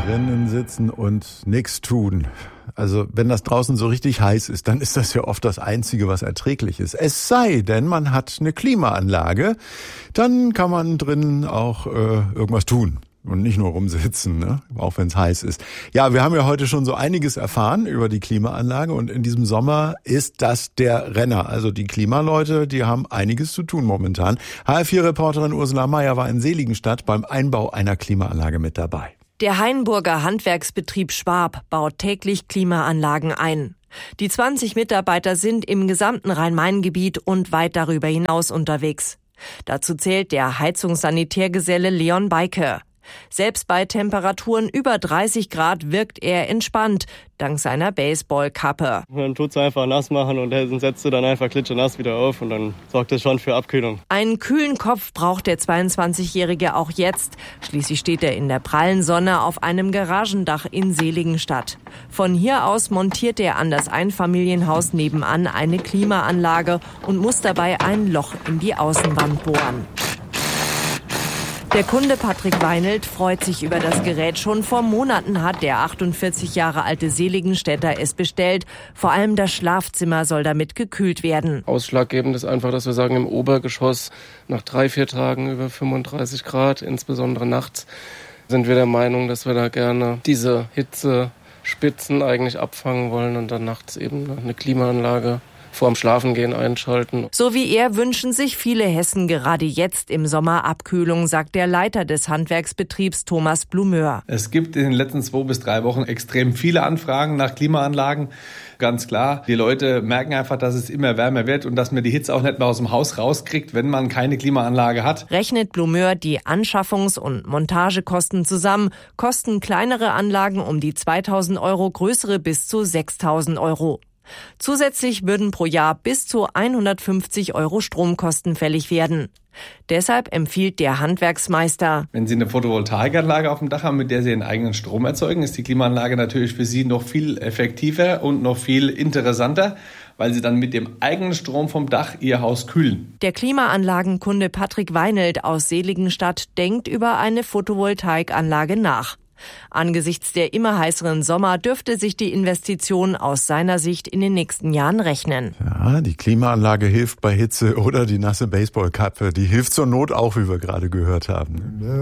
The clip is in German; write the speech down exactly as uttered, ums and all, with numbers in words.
Drinnen sitzen und nichts tun. Also wenn das draußen so richtig heiß ist, dann ist das ja oft das Einzige, was erträglich ist. Es sei denn, man hat eine Klimaanlage, dann kann man drinnen auch äh, irgendwas tun. Und nicht nur rumsitzen, ne? Auch wenn es heiß ist. Ja, wir haben ja heute schon so einiges erfahren über die Klimaanlage und in diesem Sommer ist das der Renner. Also die Klimaleute, die haben einiges zu tun momentan. H R vier Reporterin Ursula Mayer war in Seligenstadt beim Einbau einer Klimaanlage mit dabei. Der Hainburger Handwerksbetrieb Schwab baut täglich Klimaanlagen ein. Die zwanzig Mitarbeiter sind im gesamten Rhein-Main-Gebiet und weit darüber hinaus unterwegs. Dazu zählt der Heizungssanitärgeselle Leon Beike. Selbst bei Temperaturen über dreißig Grad wirkt er entspannt, dank seiner Baseballkappe. Dann tut's einfach nass machen und dann setzt du dann einfach klitschenass wieder auf und dann sorgt das schon für Abkühlung. Einen kühlen Kopf braucht der zweiundzwanzigjährige auch jetzt. Schließlich steht er in der prallen Sonne auf einem Garagendach in Seligenstadt. Von hier aus montiert er an das Einfamilienhaus nebenan eine Klimaanlage und muss dabei ein Loch in die Außenwand bohren. Der Kunde Patrick Weinelt freut sich über das Gerät. Schon vor Monaten hat der achtundvierzig Jahre alte Seligenstädter es bestellt. Vor allem das Schlafzimmer soll damit gekühlt werden. Ausschlaggebend ist einfach, dass wir sagen, im Obergeschoss nach drei, vier Tagen über fünfunddreißig Grad, insbesondere nachts, sind wir der Meinung, dass wir da gerne diese Hitzespitzen eigentlich abfangen wollen und dann nachts eben eine Klimaanlage vorm Schlafengehen einschalten. So wie er wünschen sich viele Hessen gerade jetzt im Sommer Abkühlung, sagt der Leiter des Handwerksbetriebs Thomas Blumeur. Es gibt in den letzten zwei bis drei Wochen extrem viele Anfragen nach Klimaanlagen. Ganz klar, die Leute merken einfach, dass es immer wärmer wird und dass man die Hitze auch nicht mehr aus dem Haus rauskriegt, wenn man keine Klimaanlage hat. Rechnet Blumeur die Anschaffungs- und Montagekosten zusammen, kosten kleinere Anlagen um die zweitausend Euro, größere bis zu sechstausend Euro. Zusätzlich würden pro Jahr bis zu hundertfünfzig Euro Stromkosten fällig werden. Deshalb empfiehlt der Handwerksmeister: Wenn Sie eine Photovoltaikanlage auf dem Dach haben, mit der Sie Ihren eigenen Strom erzeugen, ist die Klimaanlage natürlich für Sie noch viel effektiver und noch viel interessanter, weil Sie dann mit dem eigenen Strom vom Dach Ihr Haus kühlen. Der Klimaanlagenkunde Patrick Weinelt aus Seligenstadt denkt über eine Photovoltaikanlage nach. Angesichts der immer heißeren Sommer dürfte sich die Investition aus seiner Sicht in den nächsten Jahren rechnen. Ja, die Klimaanlage hilft bei Hitze oder die nasse Baseballkappe, die hilft zur Not auch, wie wir gerade gehört haben.